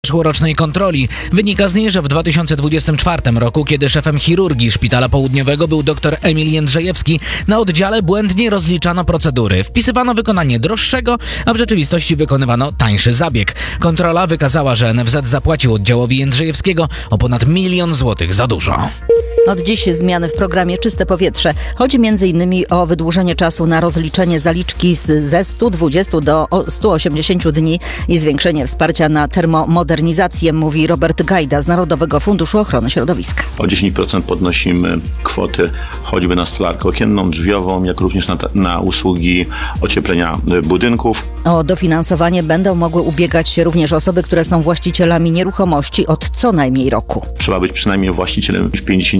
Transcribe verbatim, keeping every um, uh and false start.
Zeszłorocznej kontroli. Wynika z niej, że w dwa tysiące dwudziestym czwartym roku, kiedy szefem chirurgii Szpitala Południowego był dr Emil Jędrzejewski, na oddziale błędnie rozliczano procedury. Wpisywano wykonanie droższego, a w rzeczywistości wykonywano tańszy zabieg. Kontrola wykazała, że N F Z zapłacił oddziałowi Jędrzejewskiego o ponad milion złotych za dużo. Od dziś zmiany w programie Czyste Powietrze. Chodzi między innymi o wydłużenie czasu na rozliczenie zaliczki z, ze stu dwudziestu do stu osiemdziesięciu dni i zwiększenie wsparcia na termomodernizację, mówi Robert Gajda z Narodowego Funduszu Ochrony Środowiska. O dziesięć procent podnosimy kwoty choćby na stolarkę okienną, drzwiową, jak również na, na usługi ocieplenia budynków. O dofinansowanie będą mogły ubiegać się również osoby, które są właścicielami nieruchomości od co najmniej roku. Trzeba być przynajmniej właścicielem w pięćdziesięciu